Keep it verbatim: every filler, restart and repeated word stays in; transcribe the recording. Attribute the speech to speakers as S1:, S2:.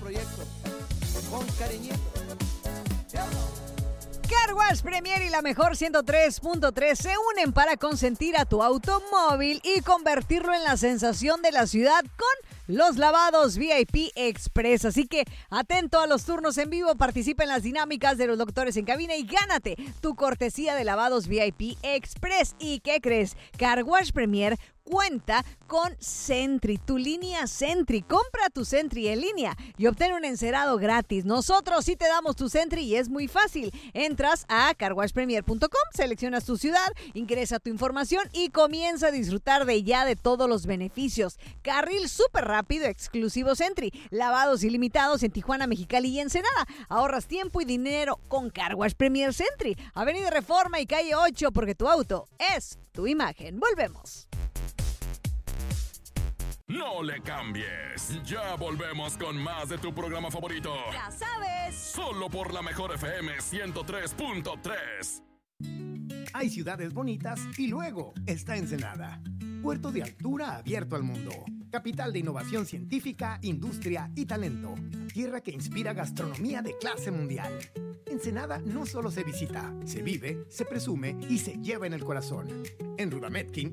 S1: proyecto. Con cariñito.
S2: Car Wash Premier y la mejor ciento tres punto tres se unen para consentir a tu automóvil y convertirlo en la sensación de la ciudad con los lavados V I P Express. Así que atento a los turnos en vivo, participa en las dinámicas de los doctores en cabina y gánate tu cortesía de lavados V I P Express. ¿Y qué crees? Car Wash Premier cuenta con Sentry, tu línea Sentry. Compra tu Sentry en línea y obtén un encerado gratis. Nosotros sí te damos tu Sentry y es muy fácil. Entras a car wash premier punto com, seleccionas tu ciudad, ingresa tu información y comienza a disfrutar de ya de todos los beneficios. Carril súper rápido, exclusivo Sentry, lavados ilimitados en Tijuana, Mexicali y Ensenada. Ahorras tiempo y dinero con Car Wash Premier Sentry. Avenida Reforma y calle ocho, porque tu auto es tu imagen. Volvemos.
S3: No le cambies. Ya volvemos con más de tu programa favorito.
S2: Ya sabes.
S3: Solo por la mejor F M ciento tres punto tres.
S4: Hay ciudades bonitas y luego está Ensenada. Puerto de altura abierto al mundo. Capital de innovación científica, industria y talento. Tierra que inspira gastronomía de clase mundial. Ensenada no solo se visita, se vive, se presume y se lleva en el corazón. En Rudametkin